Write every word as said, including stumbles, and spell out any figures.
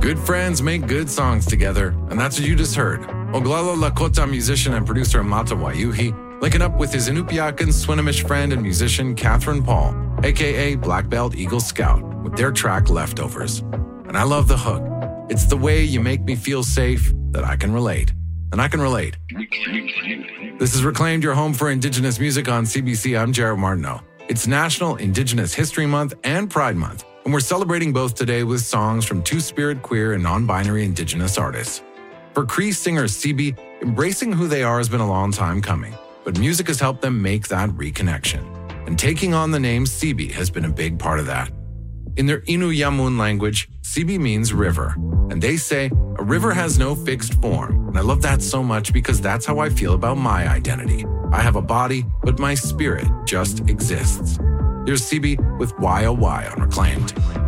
Good friends make good songs together, and that's what you just heard. Oglala Lakota musician and producer Mata Wayuhi linking up with his Inupiakan Swinomish friend and musician Catherine Paul, aka Black Belt Eagle Scout, with their track Leftovers. And I love the hook. It's the way you make me feel safe that I can relate. And I can relate. This is Reclaimed, your home for Indigenous music on C B C. I'm Jared Martineau. It's National Indigenous History Month and Pride Month, and we're celebrating both today with songs from two-spirit queer and non-binary Indigenous artists. For Cree singer C B, embracing who they are has been a long time coming, but music has helped them make that reconnection. And taking on the name C B has been a big part of that. In their Innu Yamun language, C B means river, and they say a river has no fixed form. And I love that so much because that's how I feel about my identity. I have a body, but my spirit just exists. Here's C B with Y O Y on Reclaimed.